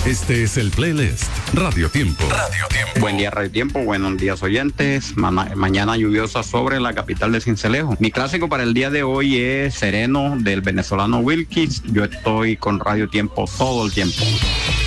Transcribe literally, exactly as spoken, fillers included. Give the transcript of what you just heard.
Este es el playlist Radio Tiempo. Radio Tiempo. Buen día, Radio Tiempo. Buenos días, oyentes. Ma- mañana lluviosa sobre la capital de Sincelejo. Mi clásico para el día de hoy es Sereno del venezolano Wilkins. Yo estoy con Radio Tiempo todo el tiempo.